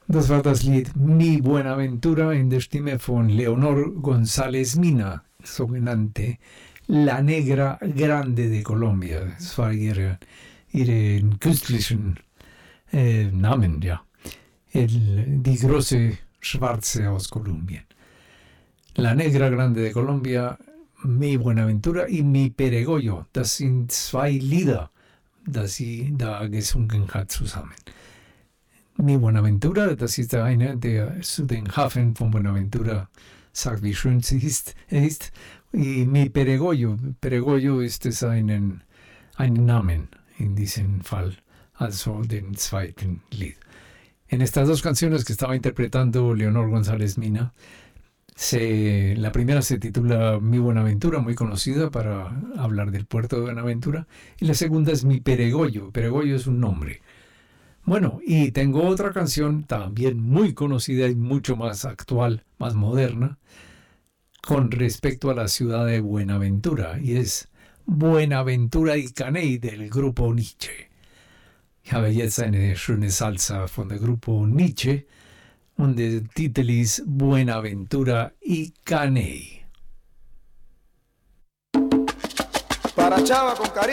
Das war das Lied Mi Buenaventura in der Stimme von Leonor González Mina, sogenannte La Negra Grande de Colombia. Das war ihren künstlichen Namen, ja. Die große Schwarze aus Kolumbien. La Negra Grande de Colombia, Mi Buenaventura y Mi Peregollo. Das sind zwei Lieder, das sie da gesungen hat zusammen. Mi Buenaventura, das ist einer, der zu den Hafen von Buenaventura sagt, wie schön sie ist. Y Mi Peregollo, Peregollo ist es ein Namen in diesem Fall, also den zweiten Lied. En estas dos canciones que estaba interpretando Leonor González Mina, la primera se titula Mi Buenaventura, muy conocida para hablar del puerto de Buenaventura, y la segunda es Mi Peregollo. Peregollo es un nombre. Bueno, y tengo otra canción también muy conocida y mucho más actual, más moderna, con respecto a la ciudad de Buenaventura, y es Buenaventura y Caney del grupo Nietzsche. Ich habe jetzt eine schöne Salsa von der Grupo Nietzsche und der Titel ist Buenaventura y Caney. Para Chava con cariño.